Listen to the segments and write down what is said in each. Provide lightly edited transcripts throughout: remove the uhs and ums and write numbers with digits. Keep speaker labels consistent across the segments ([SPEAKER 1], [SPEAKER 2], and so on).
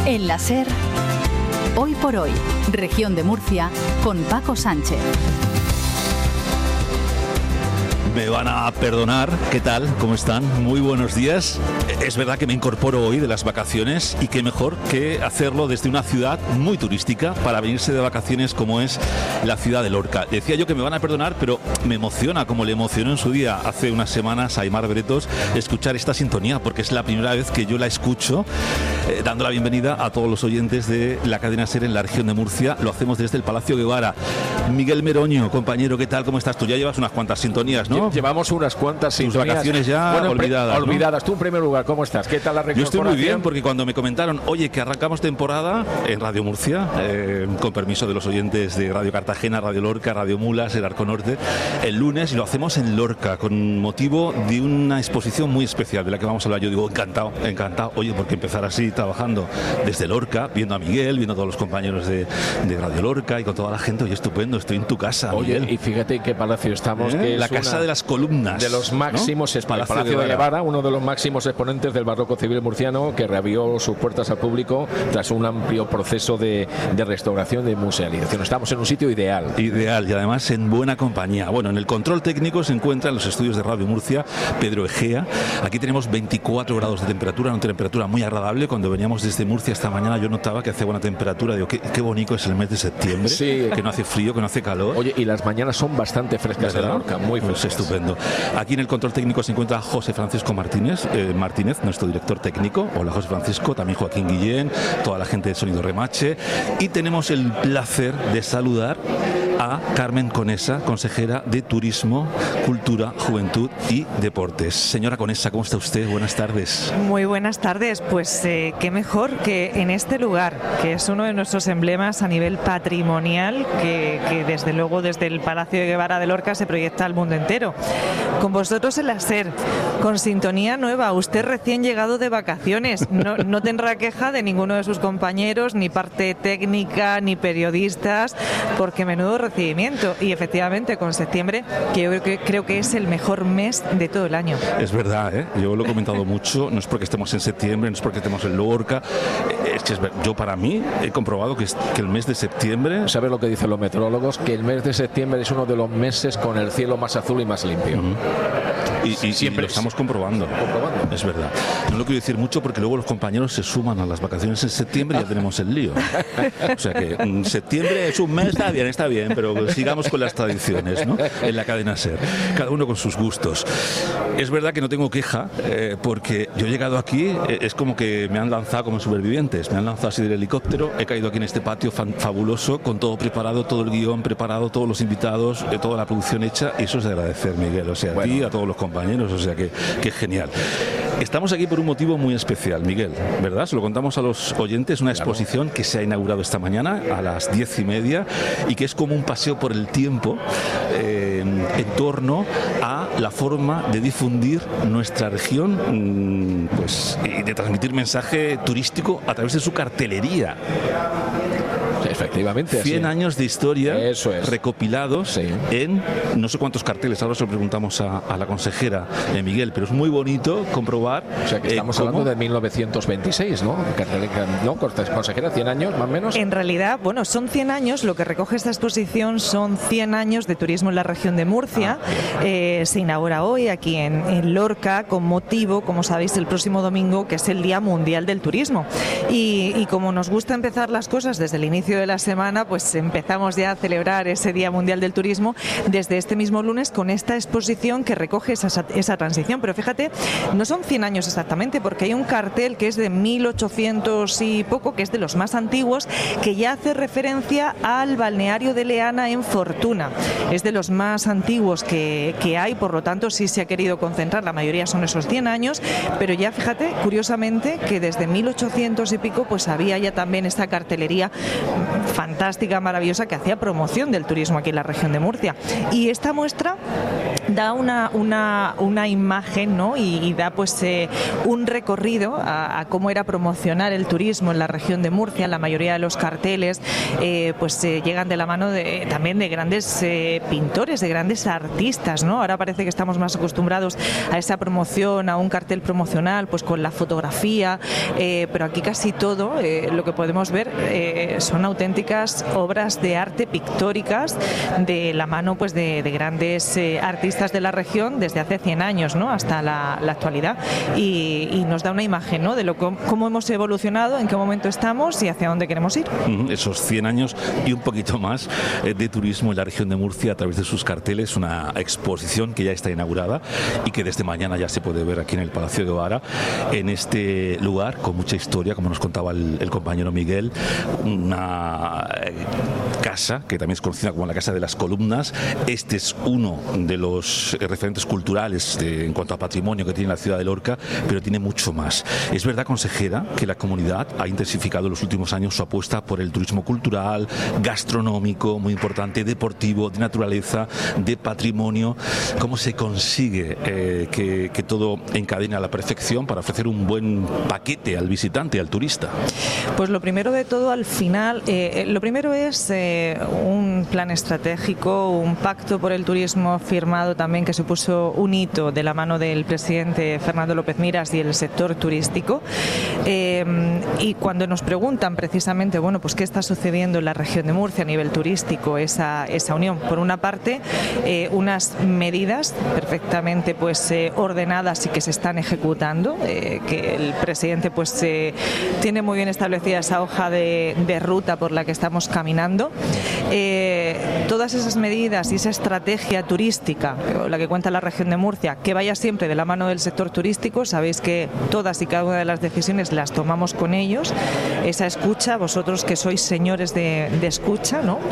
[SPEAKER 1] En la SER, Hoy por Hoy, Región de Murcia, con Paco Sánchez.
[SPEAKER 2] Me van a perdonar, ¿qué tal? ¿Cómo están? Muy buenos días. Es verdad que me incorporo hoy de las vacaciones y qué mejor que hacerlo desde una ciudad muy turística para venirse de vacaciones como es la ciudad de Lorca. Decía yo que me van a perdonar, pero me emociona, como le emocionó en su día hace unas semanas a Aimar Bretos, escuchar esta sintonía, porque es la primera vez que yo la escucho, dando la bienvenida a todos los oyentes de la cadena SER en la región de Murcia. Lo hacemos desde el Palacio Guevara. Miguel Meroño, compañero, ¿qué tal? ¿Cómo estás? Tú ya llevas unas cuantas sintonías, ¿no?
[SPEAKER 3] Llevamos unas cuantas sintonías.
[SPEAKER 2] Tus vacaciones ya olvidadas, ¿no?
[SPEAKER 3] Olvidadas. Tú en primer lugar, ¿cómo estás? ¿Qué tal la reincorporación?
[SPEAKER 2] Yo estoy muy bien, porque cuando me comentaron, oye, que arrancamos temporada en Radio Murcia, con permiso de los oyentes de Radio Cartagena, Radio Lorca, Radio Mulas, el Arco Norte, el lunes, y lo hacemos en Lorca, con motivo de una exposición muy especial de la que vamos a hablar. Yo digo, encantado. Oye, porque empezar así, trabajando desde Lorca, viendo a Miguel, viendo a todos los compañeros de Radio Lorca y con toda la gente, oye, estupendo, estoy en tu casa,
[SPEAKER 3] Oye,
[SPEAKER 2] Miguel.
[SPEAKER 3] Y fíjate en qué palacio estamos, que
[SPEAKER 2] la casa de las columnas.
[SPEAKER 3] De los máximos,
[SPEAKER 2] ¿no?
[SPEAKER 3] El Palacio de Guevara, uno de los máximos exponentes del barroco civil murciano, que reabrió sus puertas al público tras un amplio proceso de restauración, de musealización. Estamos en un sitio ideal.
[SPEAKER 2] Ideal, y además en buena compañía. Bueno, en el control técnico se encuentra en los estudios de Radio Murcia Pedro Egea. Aquí tenemos 24 grados de temperatura, una temperatura muy agradable. Cuando veníamos desde Murcia esta mañana yo notaba que hacía buena temperatura. Digo, qué bonito es el mes de septiembre,
[SPEAKER 3] sí,
[SPEAKER 2] que no hace frío, que no hace calor.
[SPEAKER 3] Oye, y las mañanas son bastante frescas de Lorca, muy frescas.
[SPEAKER 2] Pues estupendo. Aquí en el control técnico se encuentra José Francisco Martínez, nuestro director técnico. Hola, José Francisco, también Joaquín Guillén, toda la gente de Sonido Remache. Y tenemos el placer de saludar a Carmen Conesa, consejera de Turismo, Cultura, Juventud y Deportes. Señora Conesa, ¿cómo está usted? Buenas tardes.
[SPEAKER 4] Muy buenas tardes. Pues qué mejor que en este lugar, que es uno de nuestros emblemas a nivel patrimonial, que desde luego desde el Palacio de Guevara de Lorca se proyecta al mundo entero. Con vosotros en la SER, con sintonía nueva, usted recién llegado de vacaciones, no tendrá queja de ninguno de sus compañeros, ni parte técnica, ni periodistas, porque menudo recibimiento. Y efectivamente con septiembre, que yo creo que es el mejor mes de todo el año.
[SPEAKER 2] Es verdad, yo lo he comentado mucho, no es porque estemos en septiembre, no es porque estemos en Lorca, yo para mí he comprobado que el mes de septiembre...
[SPEAKER 3] ¿Sabes lo que dicen los meteorólogos? Que el mes de septiembre es uno de los meses con el cielo más azul y más limpio.
[SPEAKER 2] Y siempre lo estamos comprobando. Es verdad. No lo quiero decir mucho porque luego los compañeros se suman a las vacaciones en septiembre y ya tenemos el lío. O sea que septiembre es un mes, está bien, pero sigamos con las tradiciones, ¿no? En la cadena SER. Cada uno con sus gustos. Es verdad que no tengo queja, porque yo he llegado aquí, es como que me han lanzado como supervivientes. Me han lanzado así del helicóptero, he caído aquí en este patio fabuloso, con todo preparado, todo el guión preparado, todos los invitados, toda la producción hecha. Eso es de agradecer, Miguel. O sea, a ti, a todos los compañeros, o sea que genial. Estamos aquí por un motivo muy especial, Miguel, ¿verdad? Se lo contamos a los oyentes, una exposición que se ha inaugurado esta mañana a las 10:30 y que es como un paseo por el tiempo en torno a la forma de difundir nuestra región, pues, y de transmitir mensaje turístico a través de su cartelería.
[SPEAKER 3] Efectivamente.
[SPEAKER 2] 100 años de historia,
[SPEAKER 3] eso es,
[SPEAKER 2] recopilados en no sé cuántos carteles. Ahora se lo preguntamos a la consejera Miguel, pero es muy bonito comprobar.
[SPEAKER 3] O sea que estamos hablando de 1926, ¿no? ¿No, consejera? 100 años, más o menos.
[SPEAKER 4] En realidad, bueno, son 100 años. Lo que recoge esta exposición son 100 años de turismo en la región de Murcia. Se inaugura hoy aquí en Lorca con motivo, como sabéis, el próximo domingo, que es el Día Mundial del Turismo. Y como nos gusta empezar las cosas desde el inicio de la semana, pues empezamos ya a celebrar ese Día Mundial del Turismo desde este mismo lunes con esta exposición que recoge esa transición. Pero fíjate, no son 100 años exactamente, porque hay un cartel que es de 1800 y poco, que es de los más antiguos, que ya hace referencia al balneario de Leana en Fortuna. Es de los más antiguos que hay, por lo tanto sí se ha querido concentrar, la mayoría son esos 100 años, pero ya fíjate, curiosamente, que desde 1800 y pico pues había ya también esta cartelería fantástica, maravillosa, que hacía promoción del turismo aquí en la región de Murcia. Y esta muestra da una imagen, ¿no? y da pues un recorrido a cómo era promocionar el turismo en la región de Murcia. La mayoría de los carteles llegan de la mano también de grandes pintores, de grandes artistas, ¿no? Ahora parece que estamos más acostumbrados a esa promoción, a un cartel promocional pues con la fotografía, pero aquí casi todo lo que podemos ver son auténticas obras de arte pictóricas de la mano pues de grandes artistas de la región desde hace 100 años, ¿no? Hasta la actualidad, y nos da una imagen, ¿no? de cómo hemos evolucionado, en qué momento estamos y hacia dónde queremos ir.
[SPEAKER 2] Esos 100 años y un poquito más de turismo en la región de Murcia a través de sus carteles, una exposición que ya está inaugurada y que desde mañana ya se puede ver aquí en el Palacio de Oara, en este lugar con mucha historia, como nos contaba el compañero Miguel, una casa que también es conocida como la Casa de las Columnas. Este es uno de los referentes culturales en cuanto a patrimonio que tiene la ciudad de Lorca, pero tiene mucho más. Es verdad, consejera, que la comunidad ha intensificado en los últimos años su apuesta por el turismo cultural, gastronómico, muy importante, deportivo, de naturaleza, de patrimonio. ¿Cómo se consigue que todo encadene a la perfección para ofrecer un buen paquete al visitante, al turista?
[SPEAKER 4] Pues lo primero de todo, al final, lo primero es un plan estratégico, un pacto por el turismo firmado también, que supuso un hito de la mano del presidente Fernando López Miras y el sector turístico. Y cuando nos preguntan precisamente, bueno, pues qué está sucediendo en la región de Murcia a nivel turístico, esa unión. Por una parte, unas medidas perfectamente pues ordenadas y que se están ejecutando, que el presidente pues tiene muy bien establecida esa hoja de ruta por la que estamos caminando. Todas esas medidas y esa estrategia turística, la que cuenta la región de Murcia, que vaya siempre de la mano del sector turístico. Sabéis que todas y cada una de las decisiones las tomamos con ellos. Esa escucha, vosotros que sois señores de escucha, ¿no?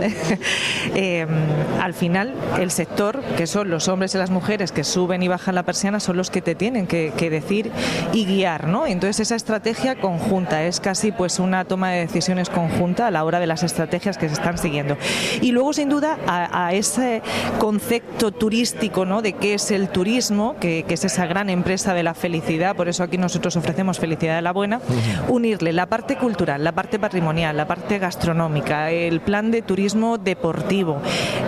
[SPEAKER 4] Al final, el sector, que son los hombres y las mujeres que suben y bajan la persiana, son los que te tienen que decir y guiar, ¿no? Entonces, esa estrategia conjunta es casi pues una toma de decisiones conjunta a la hora de las estrategias que se están siguiendo. Y luego, sin duda, a ese concepto turístico, ¿no? De qué es el turismo, que es esa gran empresa de la felicidad. Por eso aquí nosotros ofrecemos Felicidad de la Buena. Unirle la parte cultural, la parte patrimonial, la parte gastronómica, el plan de turismo deportivo,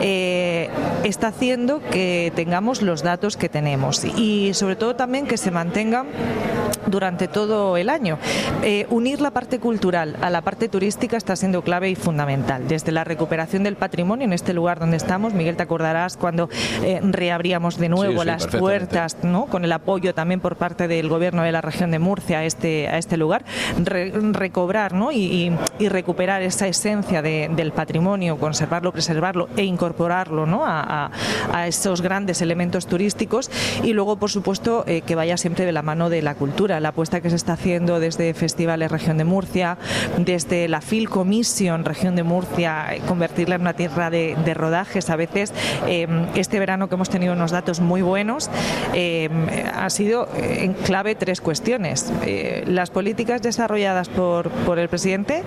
[SPEAKER 4] está haciendo que tengamos los datos que tenemos y sobre todo también que se mantengan durante todo el año. Unir la parte cultural a la parte turística está siendo clave y fundamental. Desde la recuperación del patrimonio en este lugar donde estamos, Miguel, te acordarás cuando reabríamos de nuevo las puertas, ¿no? Con el apoyo también por parte del gobierno de la región de Murcia a este lugar, recobrar, ¿no? y recuperar esa esencia del patrimonio, conservarlo, preservarlo e incorporarlo, ¿no? a esos grandes elementos turísticos, y luego, por supuesto, que vaya siempre de la mano de la cultura. La apuesta que se está haciendo desde Festivales Región de Murcia, desde la Film Commission Región de Murcia, convertirla en una tierra de rodajes. A veces, este verano, que hemos tenido unos datos muy buenos, ha sido en clave tres cuestiones. Las políticas desarrolladas por el presidente,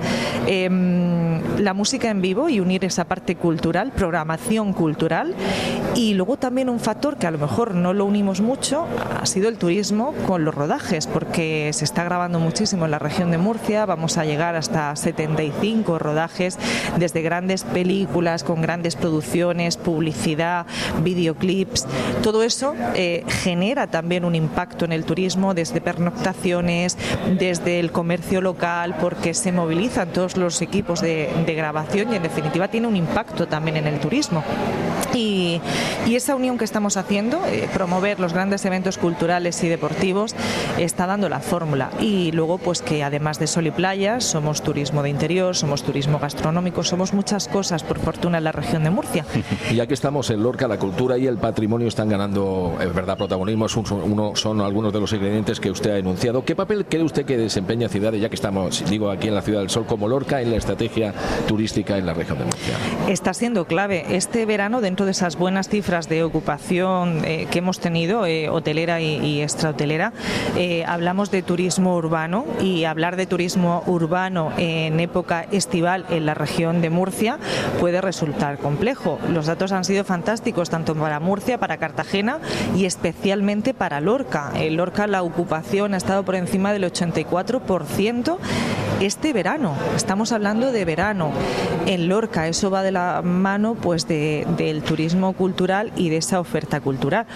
[SPEAKER 4] la música en vivo y unir esa parte cultural, programación cultural, y luego también un factor que a lo mejor no lo unimos mucho, ha sido el turismo con los rodajes, porque se está grabando muchísimo en la región de Murcia. Vamos a llegar hasta 75 rodajes, desde grandes películas con grandes producciones, publicidad, videoclips. Todo eso genera también un impacto en el turismo, desde pernoctaciones, desde el comercio local, porque se movilizan todos los equipos de grabación y en definitiva tiene un impacto también en el turismo. Y esa unión que estamos haciendo, promover los grandes eventos culturales y deportivos, está dando la fórmula. Y luego, pues que además de sol y playas, somos turismo de interior, somos turismo gastronómico, somos muchas cosas, por fortuna, en la región de Murcia.
[SPEAKER 3] Y ya que estamos en Lorca, la cultura y el patrimonio están ganando, es verdad, protagonismo. Son algunos de los ingredientes que usted ha enunciado. ¿Qué papel cree usted que desempeña ciudades, ya que estamos, digo, aquí en la Ciudad del Sol, como Lorca, en la estrategia turística en la región de Murcia?
[SPEAKER 4] Está siendo clave. Este verano, dentro de esas buenas cifras de ocupación que hemos tenido, hotelera y extrahotelera, hablamos de turismo urbano, y hablar de turismo urbano en época estival en la región de Murcia Murcia puede resultar complejo. Los datos han sido fantásticos tanto para Murcia, para Cartagena y especialmente para Lorca. En Lorca la ocupación ha estado por encima del 84% este verano. Estamos hablando de verano en Lorca. Eso va de la mano pues del turismo cultural y de esa oferta cultural.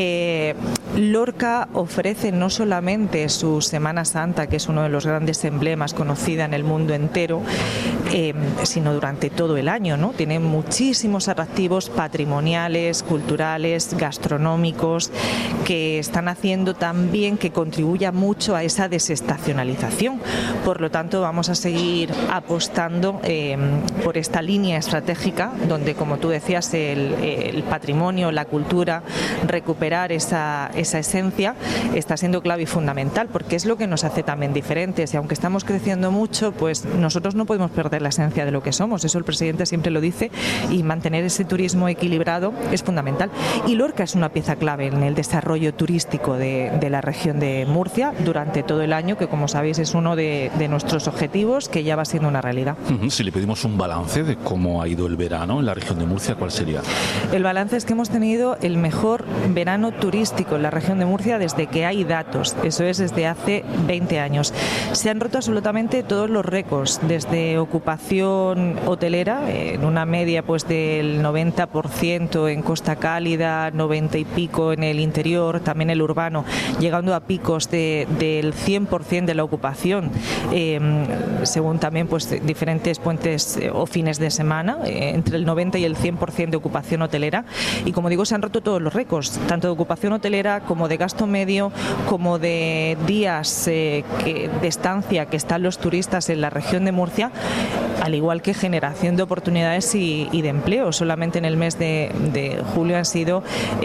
[SPEAKER 4] Lorca ofrece no solamente su Semana Santa, que es uno de los grandes emblemas conocida en el mundo entero, sino durante todo el año, ¿no? Tiene muchísimos atractivos patrimoniales, culturales, gastronómicos, que están haciendo también que contribuya mucho a esa desestacionalización. Por lo tanto, vamos a seguir apostando por esta línea estratégica, donde, como tú decías, el patrimonio, la cultura, recuperar esa esencia está siendo clave y fundamental, porque es lo que nos hace también diferentes. Y aunque estamos creciendo mucho, pues nosotros no podemos perder la esencia de lo que somos. Eso el presidente siempre lo dice, y mantener ese turismo equilibrado es fundamental. Y Lorca es una pieza clave en el desarrollo turístico de la región de Murcia durante todo el año, que, como sabéis, es uno de nuestros objetivos, que ya va siendo una realidad.
[SPEAKER 2] Si le pedimos un balance de cómo ha ido el verano en la región de Murcia, ¿cuál sería?
[SPEAKER 4] El balance es que hemos tenido el mejor verano turístico en la región de Murcia desde que hay datos, eso es desde hace 20 años. Se han roto absolutamente todos los récords, desde ocupación hotelera, en una media pues del 90% en Costa Cálida, 90 y pico en el interior, también el urbano, llegando a picos del 100% de la ocupación, según también pues diferentes puentes o fines de semana, entre el 90 y el 100% de ocupación hotelera. Y como digo, se han roto todos los récords, tanto de ocupación hotelera como de gasto medio, como de días de estancia que están los turistas en la región de Murcia, al igual que generación de oportunidades y de empleo. Solamente en el mes de julio han sido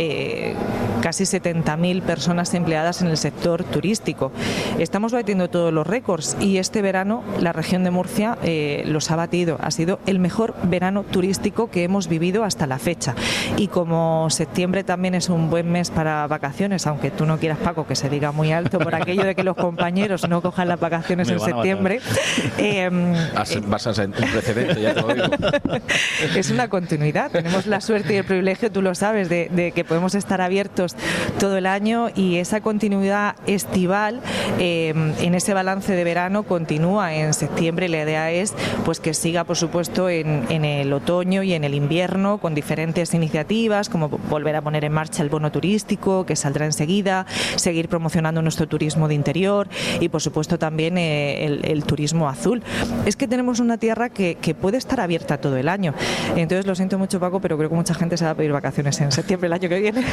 [SPEAKER 4] casi 70.000 personas empleadas en el sector turístico. Estamos batiendo todos los récords, y este verano la región de Murcia los ha batido. Ha sido el mejor verano turístico que hemos vivido hasta la fecha. Y como septiembre también es un buen mes para vacaciones, aunque tú no quieras, Paco, que se diga muy alto por aquello de que los compañeros no cojan las vacaciones en septiembre.
[SPEAKER 3] Vas a ser un precedente, ya te lo digo.
[SPEAKER 4] Es una continuidad. Tenemos la suerte y el privilegio, tú lo sabes, de que podemos estar abiertos todo el año, y esa continuidad estival en ese balance de verano continúa en septiembre. La idea es pues que siga, por supuesto, en el otoño y en el invierno, con diferentes iniciativas, como volver a poner en marcha el bono turístico, que saldrá enseguida, seguir promocionando nuestro turismo de interior y, por supuesto, también el turismo azul. Es que tenemos una tierra que puede estar abierta todo el año. Entonces, lo siento mucho, Paco, pero creo que mucha gente se va a pedir vacaciones en septiembre el año que viene.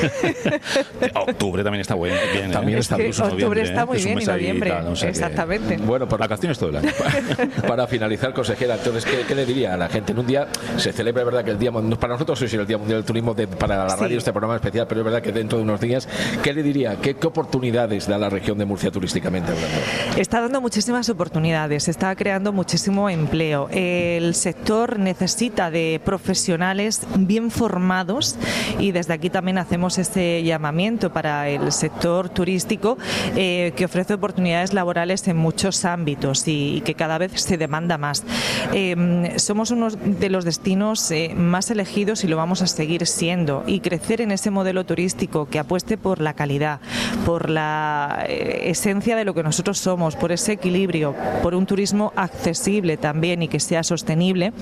[SPEAKER 2] Octubre también está bien.
[SPEAKER 3] También está
[SPEAKER 4] bien. Octubre está muy bien, y noviembre.
[SPEAKER 2] O sea,
[SPEAKER 4] exactamente.
[SPEAKER 3] Bueno, por
[SPEAKER 2] vacaciones todo el año.
[SPEAKER 3] Para finalizar, consejera, entonces, ¿qué le diría a la gente? En un día se celebra, ¿verdad?, que el día, para nosotros es el Día Mundial del Turismo, para la radio, este programa especial, pero es verdad que dentro de unos días, ¿qué le diría? ¿Qué oportunidades da la región de Murcia turísticamente hablando?
[SPEAKER 4] Está dando muchísimas oportunidades, está creando muchísimo empleo. El sector necesita de profesionales bien formados, y desde aquí también hacemos ese llamamiento para el sector turístico, que ofrece oportunidades laborales en muchos ámbitos y que cada vez se demanda más. Somos uno de los destinos más elegidos, y lo vamos a seguir siendo, y crecer en ese modelo turístico que apueste por la calidad, por la esencia de lo que nosotros somos, por ese equilibrio, por un turismo accesible también y que sea sostenible,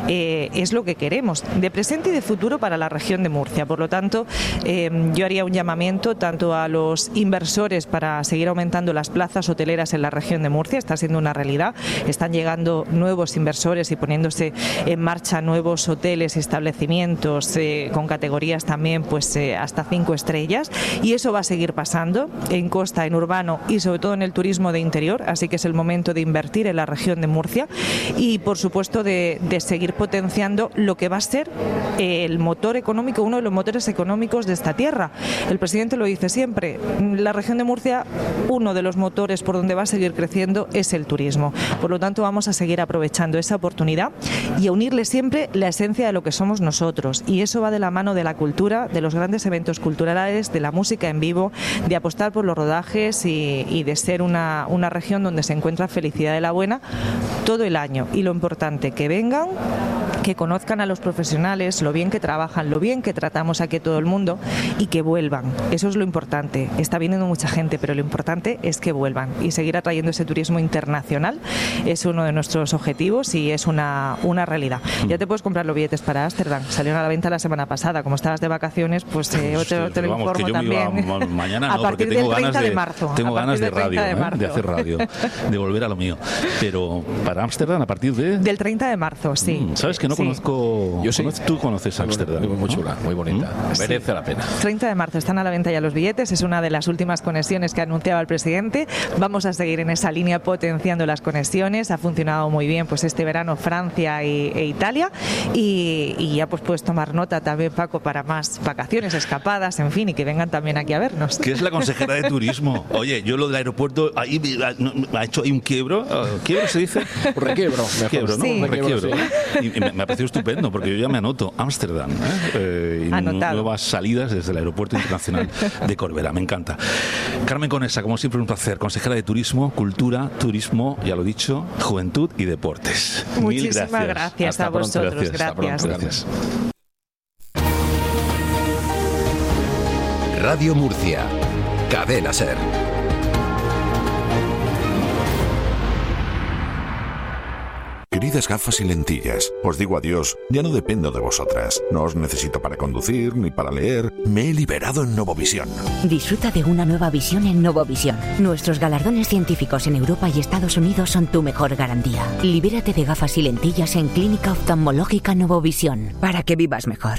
[SPEAKER 4] es lo que queremos de presente y de futuro para la región de Murcia. Por lo tanto, yo haría un llamamiento tanto a los inversores para seguir aumentando las plazas hoteleras en la región de Murcia. Está siendo una realidad, están llegando nuevos inversores y poniéndose en marcha nuevos hoteles y establecimientos con categorías también pues hasta 5 estrellas, y eso va a seguir pasando en costa, en urbano y sobre todo en el turismo de interior. Así que es el momento de invertir en la región de Murcia y, por supuesto, de seguir potenciando lo que va a ser el motor económico, uno de los motores económicos de esta tierra. El presidente lo dice siempre, la región de Murcia, uno de los motores por donde va a seguir creciendo es el turismo. Por lo tanto, vamos a seguir aprovechando esa oportunidad y a unirle siempre la esencia de lo que somos nosotros, y eso va de la mano de la cultura, de los grandes eventos culturales, de la música en vivo, de apostar por los rodajes y de ser una región donde se encuentra felicidad de la buena todo el año. Y lo importante, que vengan que conozcan a los profesionales, lo bien que trabajan, lo bien que tratamos aquí a todo el mundo y que vuelvan. Eso es lo importante. Está viniendo mucha gente, pero lo importante es que vuelvan y seguir atrayendo ese turismo internacional es uno de nuestros objetivos y es una realidad. Ya te puedes comprar los billetes para Ámsterdam. Salieron a la venta la semana pasada. Como estabas de vacaciones, pues te lo informo también.
[SPEAKER 2] Mañana
[SPEAKER 4] a partir del 30 de marzo.
[SPEAKER 2] Tengo ganas de radio, de hacer radio, de volver a lo mío. Pero para Ámsterdam a partir del
[SPEAKER 4] 30 de marzo, sí.
[SPEAKER 2] ¿Sabes que no conozco?
[SPEAKER 3] Yo sí.
[SPEAKER 2] Tú conoces Ámsterdam.
[SPEAKER 3] Muy chula, muy bonita. Merece la pena.
[SPEAKER 4] 30 de marzo están a la venta ya los billetes. Es una de las últimas conexiones que anunciaba el presidente. Vamos a seguir en esa línea potenciando las conexiones. Ha funcionado muy bien pues este verano Francia e Italia. Y ya pues puedes tomar nota también, Paco, para más vacaciones, escapadas, en fin, y que vengan también aquí a vernos.
[SPEAKER 2] ¿Qué es la consejera de turismo? Oye, yo lo del aeropuerto ahí ha hecho ahí un quiebro. ¿Quiebro se dice?
[SPEAKER 3] Requiebro.
[SPEAKER 2] Quiebro, ¿no?
[SPEAKER 4] Sí.
[SPEAKER 2] Requiebro. Y me ha parecido estupendo porque yo ya me anoto Ámsterdam. Nuevas salidas desde el aeropuerto internacional de Corbera. Me encanta. Carmen Conesa, como siempre, un placer. Consejera de turismo, cultura, turismo, ya lo he dicho, juventud y deportes.
[SPEAKER 4] Muchísimas gracias a vosotros.
[SPEAKER 2] Gracias.
[SPEAKER 5] Radio Murcia, Cadena SER.
[SPEAKER 6] Queridas gafas y lentillas, os digo adiós, ya no dependo de vosotras. No os necesito para conducir ni para leer. Me he liberado en Novovisión.
[SPEAKER 7] Disfruta de una nueva visión en Novovisión. Nuestros galardones científicos en Europa y Estados Unidos son tu mejor garantía. Libérate de gafas y lentillas en Clínica Oftalmológica Novovisión, para que vivas mejor.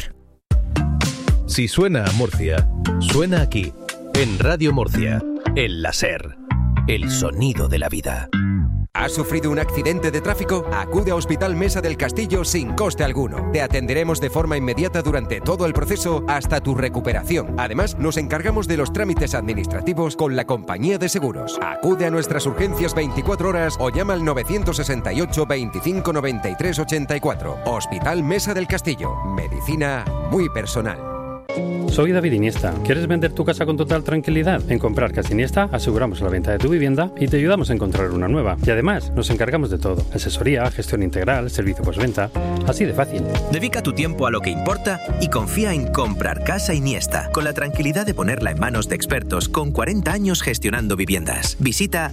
[SPEAKER 5] Si suena a Murcia, suena aquí, en Radio Murcia, el láser, el sonido de la vida.
[SPEAKER 8] ¿Has sufrido un accidente de tráfico? Acude a Hospital Mesa del Castillo sin coste alguno. Te atenderemos de forma inmediata durante todo el proceso hasta tu recuperación. Además, nos encargamos de los trámites administrativos con la compañía de seguros. Acude a nuestras urgencias 24 horas o llama al 968 25 93 84. Hospital Mesa del Castillo. Medicina muy personal.
[SPEAKER 9] Soy David Iniesta. ¿Quieres vender tu casa con total tranquilidad? En Comprar Casa Iniesta aseguramos la venta de tu vivienda y te ayudamos a encontrar una nueva. Y además nos encargamos de todo: asesoría, gestión integral, servicio postventa. Así de fácil.
[SPEAKER 10] Dedica tu tiempo a lo que importa y confía en Comprar Casa Iniesta, con la tranquilidad de ponerla en manos de expertos con 40 años gestionando viviendas. Visita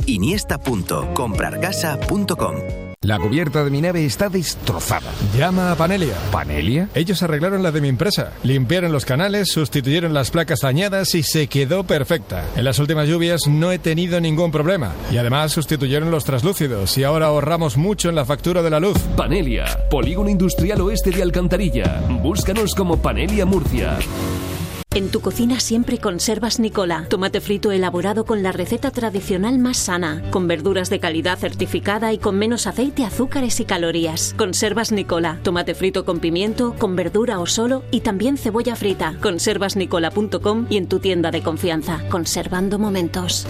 [SPEAKER 10] iniesta.comprarcasa.com.
[SPEAKER 11] La cubierta de mi nave está destrozada. Llama a Panelia. ¿Panelia? Ellos arreglaron la de mi empresa. Limpiaron los canales, sustituyeron las placas dañadas y se quedó perfecta. En las últimas lluvias no he tenido ningún problema. Y además sustituyeron los traslúcidos y ahora ahorramos mucho en la factura de la luz.
[SPEAKER 12] Panelia, Polígono Industrial Oeste de Alcantarilla. Búscanos como Panelia Murcia.
[SPEAKER 13] En tu cocina siempre conservas Nicola, tomate frito elaborado con la receta tradicional más sana, con verduras de calidad certificada y con menos aceite, azúcares y calorías. Conservas Nicola, tomate frito con pimiento, con verdura o solo y también cebolla frita. Conservasnicola.com y en tu tienda de confianza. Conservando momentos.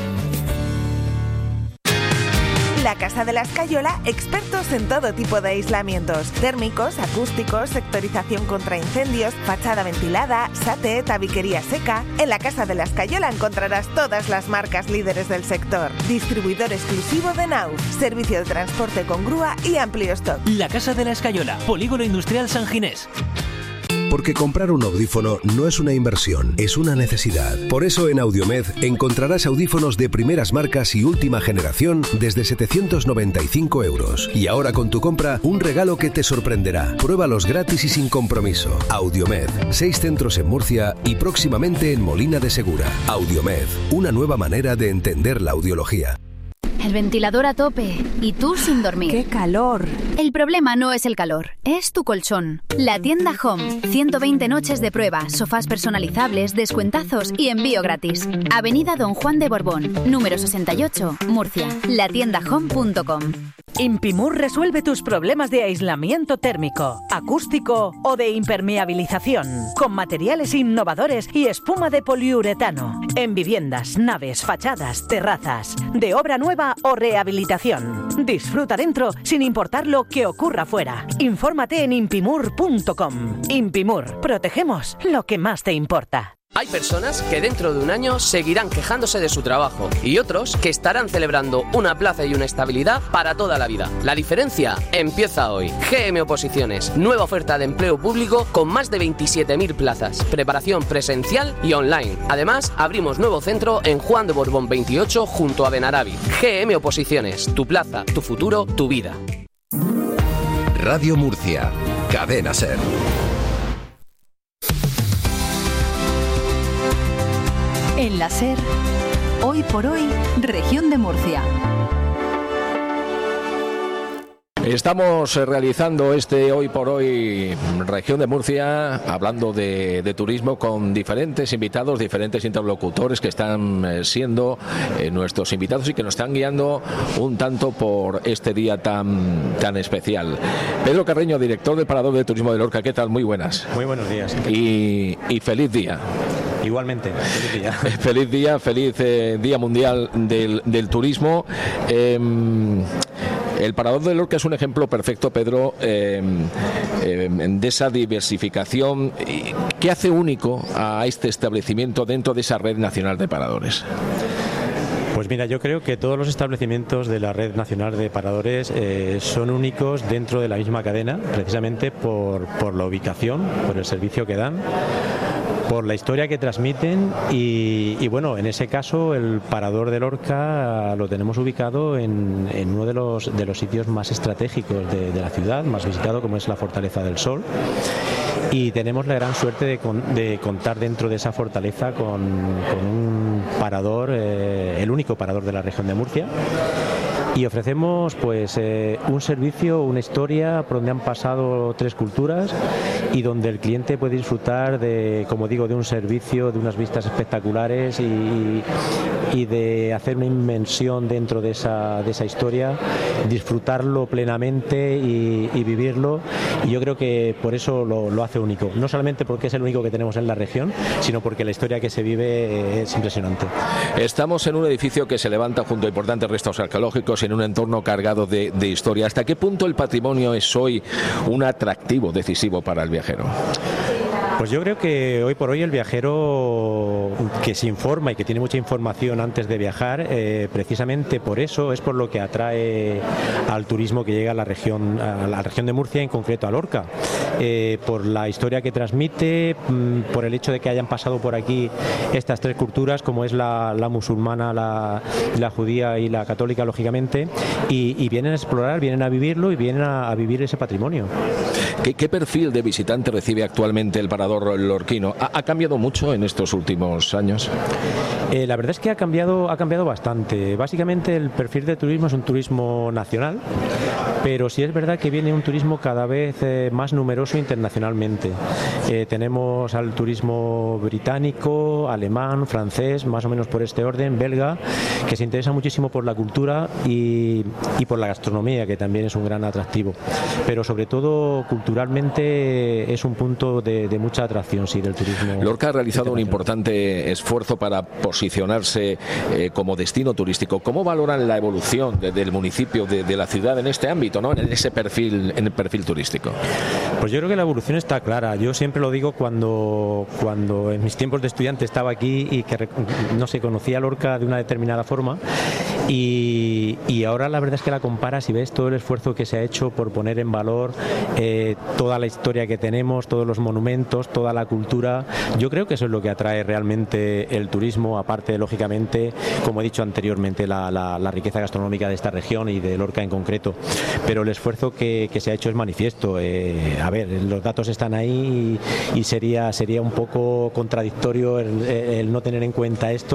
[SPEAKER 14] La Casa de la Escayola, expertos en todo tipo de aislamientos: térmicos, acústicos, sectorización contra incendios, fachada ventilada, SATE, tabiquería seca. En la Casa de la Escayola encontrarás todas las marcas líderes del sector. Distribuidor exclusivo de Nauf, servicio de transporte con grúa y amplio stock.
[SPEAKER 15] La Casa de la Escayola, Polígono Industrial San Ginés.
[SPEAKER 16] Porque comprar un audífono no es una inversión, es una necesidad. Por eso en Audiomed encontrarás audífonos de primeras marcas y última generación desde 795 €. Y ahora con tu compra, un regalo que te sorprenderá. Pruébalos gratis y sin compromiso. Audiomed, 6 centros en Murcia y próximamente en Molina de Segura. Audiomed, una nueva manera de entender la audiología.
[SPEAKER 17] El ventilador a tope y tú sin dormir.
[SPEAKER 18] ¡Qué calor!
[SPEAKER 17] El problema no es el calor, es tu colchón. La tienda Home, 120 noches de prueba, sofás personalizables, descuentazos y envío gratis. Avenida Don Juan de Borbón, número 68, Murcia. latiendahome.com.
[SPEAKER 19] Impimur resuelve tus problemas de aislamiento térmico, acústico o de impermeabilización, con materiales innovadores y espuma de poliuretano, en viviendas, naves, fachadas, terrazas, de obra nueva o rehabilitación. Disfruta dentro sin importar lo que ocurra fuera. Infórmate en impimur.com. Impimur, protegemos lo que más te importa.
[SPEAKER 18] Hay personas que dentro de un año seguirán quejándose de su trabajo y otros que estarán celebrando una plaza y una estabilidad para toda la vida. La diferencia empieza hoy. GM Oposiciones, nueva oferta de empleo público con más de 27.000 plazas, preparación presencial y online. Además, abrimos nuevo centro en Juan de Borbón 28 junto a Benarabi. GM Oposiciones, tu plaza, tu futuro, tu vida.
[SPEAKER 16] Radio Murcia, Cadena SER.
[SPEAKER 1] En la SER, hoy por hoy, Región de Murcia.
[SPEAKER 3] Estamos realizando este Hoy por Hoy Región de Murcia, hablando de turismo con diferentes invitados, diferentes interlocutores que están siendo nuestros invitados y que nos están guiando un tanto por este día tan especial. Pedro Carreño, director del Parador de Turismo de Lorca, ¿qué tal? Muy buenas.
[SPEAKER 20] Muy buenos días.
[SPEAKER 3] Y feliz día.
[SPEAKER 20] Igualmente, feliz día.
[SPEAKER 3] Feliz día, feliz Día Mundial del Turismo. El Parador de Lorca es un ejemplo perfecto, Pedro, de esa diversificación. ¿Qué hace único a este establecimiento dentro de esa red nacional de paradores?
[SPEAKER 20] Pues mira, yo creo que todos los establecimientos de la Red Nacional de Paradores son únicos dentro de la misma cadena, precisamente por la ubicación, por el servicio que dan, por la historia que transmiten y bueno, en ese caso el Parador de Lorca lo tenemos ubicado en uno de los sitios más estratégicos de la ciudad, más visitado, como es la Fortaleza del Sol. Y tenemos la gran suerte de contar dentro de esa fortaleza con un parador, el único parador de la región de Murcia. Y ofrecemos pues un servicio, una historia por donde han pasado 3 culturas y donde el cliente puede disfrutar de, como digo, de un servicio, de unas vistas espectaculares y de hacer una inmersión dentro de esa historia, disfrutarlo plenamente y vivirlo. Y yo creo que por eso lo hace único, no solamente porque es el único que tenemos en la región, sino porque la historia que se vive es impresionante.
[SPEAKER 3] Estamos en un edificio que se levanta junto a importantes restos arqueológicos en un entorno cargado de historia. ¿Hasta qué punto el patrimonio es hoy un atractivo decisivo para el viajero?
[SPEAKER 20] Pues yo creo que hoy por hoy el viajero que se informa y que tiene mucha información antes de viajar, precisamente por eso es por lo que atrae al turismo que llega a la región de Murcia, en concreto a Lorca, por la historia que transmite, por el hecho de que hayan pasado por aquí estas 3 culturas, como es la musulmana, la judía y la católica, lógicamente, y vienen a explorar, vienen a vivirlo y vienen a vivir ese patrimonio.
[SPEAKER 3] ¿Qué perfil de visitante recibe actualmente el Parador lorquino? ¿Ha cambiado mucho en estos últimos años?
[SPEAKER 20] La verdad es que ha cambiado bastante. Básicamente el perfil de turismo es un turismo nacional, pero sí es verdad que viene un turismo cada vez más numeroso internacionalmente. Tenemos al turismo británico, alemán, francés, más o menos por este orden, belga, que se interesa muchísimo por la cultura y por la gastronomía, que también es un gran atractivo. Pero sobre todo culturalmente es un punto de mucha atracción, sí, del turismo.
[SPEAKER 3] Lorca ha realizado un importante esfuerzo para posicionarse como destino turístico. ¿Cómo valoran la evolución del municipio, de la ciudad en este ámbito, ¿no? en el perfil turístico?
[SPEAKER 20] Pues yo creo que la evolución está clara. Yo siempre lo digo cuando en mis tiempos de estudiante estaba aquí y que no se conocía Lorca de una determinada forma, y ahora la verdad es que la comparas y ves todo el esfuerzo que se ha hecho por poner en valor toda la historia que tenemos, todos los monumentos, toda la cultura. Yo creo que eso es lo que atrae realmente el turismo, aparte, lógicamente, como he dicho anteriormente, la riqueza gastronómica de esta región y de Lorca en concreto. Pero el esfuerzo que se ha hecho es manifiesto. A ver, los datos están ahí y sería un poco contradictorio el no tener en cuenta esto.